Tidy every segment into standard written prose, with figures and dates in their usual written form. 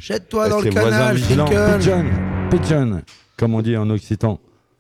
Jette-toi dans le Restez voisins canal, vigilants. Finkel. Pigeon, comme on dit en occitan.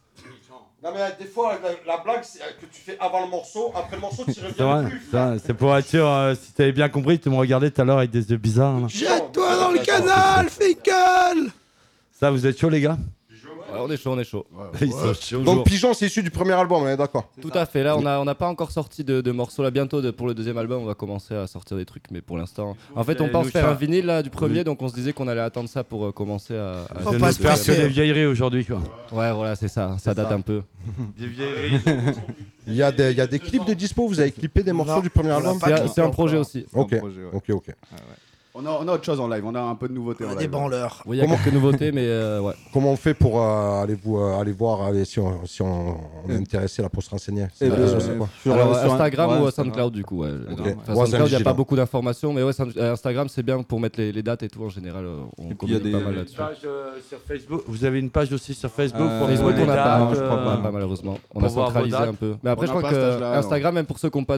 Non mais des fois la blague c'est que tu fais avant le morceau, après le morceau tu C'est reviens vrai, plus. c'est pour être sûr, si t'avais bien compris, tu me regardais tout à l'heure avec des yeux bizarres. Là. Jette-toi dans le canal, Finkel. Ça, vous êtes chaud, les gars? Ouais, on est chaud, on est chaud. Ils sont chauds. Donc Pigeon c'est issu du premier album, on est d'accord. Tout à fait. Là, on n'a pas encore sorti de morceaux. Là, bientôt, pour le deuxième album, on va commencer à sortir des trucs. Mais pour l'instant, en fait, on pense faire un vinyle là, du premier. Donc, on se disait qu'on allait attendre ça pour commencer à. Faut Je pas ne se faire que presser. des vieilleries aujourd'hui, quoi. Ouais, voilà, c'est ça. Ça date un peu. Des vieilleries. Il y a des clips de dispo, vous avez clippé des morceaux Non, du premier on album l'a pas. C'est un projet aussi. Ok, Un projet, ouais. ok. On a autre chose en live, on a un peu de nouveauté en Des live. branleurs. Oui, il y a quelques nouveautés, mais ouais. Comment on fait pour aller voir si on est intéressé là pour se renseigner? Eh ben, C'est quoi Alors, sur Instagram ouais, ou Instagram. SoundCloud du coup. Ouais. Ok. Enfin, Voisin SoundCloud, il n'y a vigilant. pas beaucoup d'informations, mais ouais, Instagram c'est bien pour mettre les dates et tout en général. On Et puis, il y a communique pas mal Une là-dessus. page sur Facebook. Vous avez une page aussi sur Facebook pour Facebook, voir les on n'a pas, dates, je crois pas, malheureusement. On a pour voir centralisé vos dates. un peu. Mais après, On je n'a crois pas cet que âge-là, Instagram, même pour ceux qui n'ont pas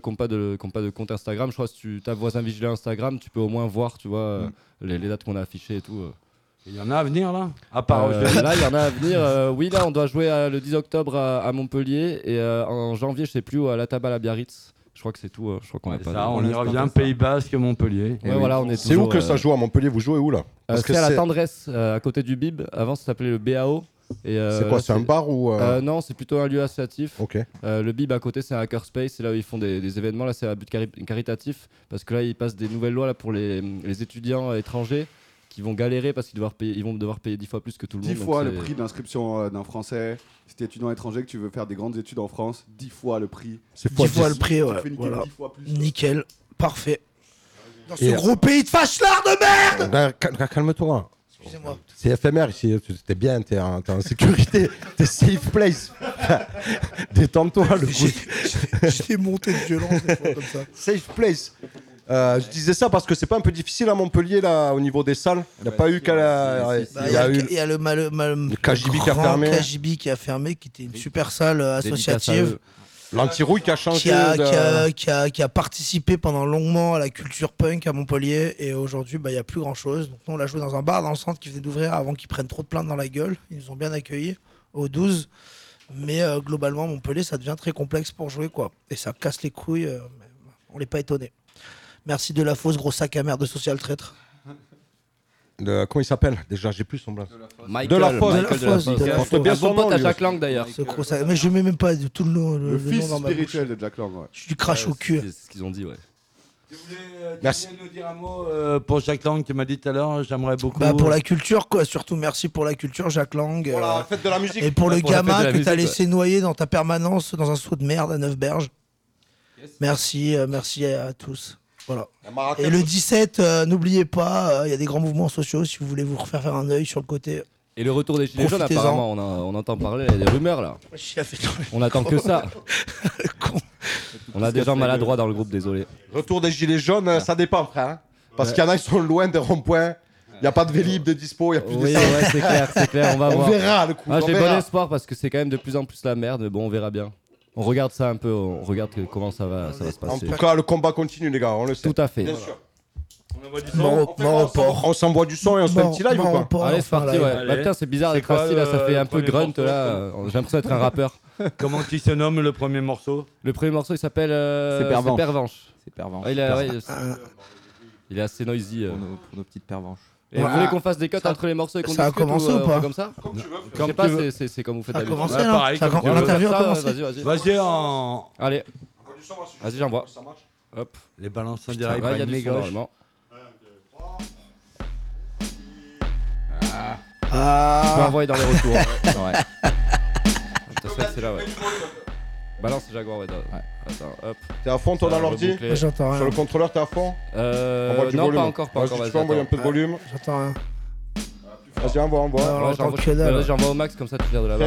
de compte Instagram, je crois que si tu tapes voisin vigilant Instagram, tu peux au moins voir, tu vois, les dates qu'on a affichées et tout. Il y en a à venir là. À part Là, il y en a à venir. Oui, là, on doit jouer le 10 octobre à Montpellier et en janvier, je sais plus où, à la Table à Biarritz. Je crois que c'est tout. Je crois qu'on n'a pas. ça, on y revient. Pays Basque, Montpellier. Ouais, voilà, on est C'est où toujours, que ça joue à Montpellier? Vous jouez où là? Parce que c'est à la c'est Tendresse, à côté du Bib. Avant, ça s'appelait le BAO. c'est quoi? C'est un bar ou Non, c'est plutôt un lieu associatif. Ok. Le Bib à côté, c'est un hackerspace. C'est là où ils font des événements. Là, c'est à but caritatif. Parce que là, ils passent des nouvelles lois là, pour les étudiants étrangers qui vont galérer parce qu'ils vont devoir payer 10 fois plus que tout le 10 monde. fois donc le c'est- prix d'inscription d'un Français. Si t'es étudiant étranger que tu veux faire des grandes études en France, 10 fois le prix. C'est 10 fois le prix, Tu te ouais. fais niquer Voilà. 10 fois plus. Nickel. Parfait. Dans ce Et- gros pays de fâchlard de merde. Calme-toi. Excusez-moi. C'est éphémère ici, t'es bien, t'es en sécurité, t'es safe place. Détends-toi, le coup. J'ai monté de violence des fois comme ça. Safe place. Je disais ça parce que c'est pas un peu difficile à Montpellier là au niveau des salles. Il n'y a pas eu qu'à la. Bah, Il y a eu. il y a le KGB qui a grand fermé. KGB qui a fermé, qui était une super salle Dédicace à associative. eux. L'anti-rouille qui a changé. Qui a participé pendant longuement à la culture punk à Montpellier et aujourd'hui il n'y a plus grand chose. Donc nous on l'a joué dans un bar dans le centre qui venait d'ouvrir avant qu'ils prennent trop de plaintes dans la gueule. Ils nous ont bien accueillis au 12. Mais globalement Montpellier ça devient très complexe pour jouer quoi. Et ça casse les couilles, mais on n'est pas étonné. Merci de la fausse gros sac à merde de Social Traître. Comment il s'appelle déjà? J'ai plus son blague. Michael, De la Fosse. Michael de la Fosse. De la Porte bien Un son bon nom, pote à lui Jacques aussi. Lang d'ailleurs. Ce gros sac... Mais je mets même pas tout le nom, Le le fils nom dans ma bouche. spirituel de Jack Lang. Ouais. Je lui crache au cul. C'est ce qu'ils ont dit, ouais. Merci. Tu voulais nous dire un mot pour Jacques Lang, tu m'as dit tout à l'heure, j'aimerais beaucoup. Bah pour la culture quoi, surtout merci pour la culture Jacques Lang. Pour la fête de la musique. Et pour le pour la fête gamin de la que t'as musique, laissé noyer dans ta permanence dans un seau de merde à Neufberge. Merci, merci à tous. Voilà. Et le 17, n'oubliez pas, il y a des grands mouvements sociaux si vous voulez vous refaire faire un œil sur le côté. Et le retour des Gilets jaunes, Profitez-en. apparemment, on entend parler, il y a des rumeurs là. On attend que ça. Con. On a des gens maladroits dans le groupe, désolé. Retour des gilets jaunes, ça dépend frère. Hein. Parce qu'il y en a qui sont loin des ronds-points. Il n'y a pas de Vélib de dispo, il n'y a plus Oui, de ouais, c'est clair, on va On voir. verra le coup. Ah, on j'ai bon verra. espoir parce que c'est quand même de plus en plus la merde, mais bon, on verra bien. On regarde ça un peu, on regarde comment ça va se En passer. tout cas, le combat continue les gars, on le sait. Tout à fait. Bien sûr. Mort au port. On s'envoie du son et on se fait un petit live ou Mort au quoi? port, Allez, c'est enfin, parti, là, ouais. Allez. Bah, putain, c'est bizarre C'est d'être quoi, assis là, ça fait un peu premier grunt morceau, là. J'ai l'impression d'être un rappeur. Comment il se nomme le premier morceau? Le premier morceau il s'appelle C'est Pervenche. Pervenche. C'est pervenche. Ouais, il est assez noisy. Pour nos petites pervenches. Et vous Ouais. voulez qu'on fasse des cuts entre les morceaux et qu'on ça a discute commencé ou on pas fait comme ça? Comme tu veux. Je sais pas, c'est comme vous faites Ça a d'habitude. commencé Ouais, là pareil, Ça a comme com- tu veux. L'interview a Ça, commencé. Vas-y. Vas-y en. Allez, vas-y, j'envoie. Hop. Les balances en Ouais, direct, il y a pas du une son gauche. normalement. Tu peux Ah, envoyer dans les retours. Ouais. Putain, c'est là, ouais. Balance Jaguar, ouais. Attends, hop. T'es à fond toi dans Ça va l'ordi? reboucler. j'entends Sur rien. le contrôleur t'es à fond? Envoie du Non, volume. pas encore, Vas-y, vas-y, tu peux envoyer un attends. peu de volume. J'entends rien. Vas-y, envoie. Alors, Ouais, en tant que dalle. j'envoie au max, comme ça tu viens de là-bas.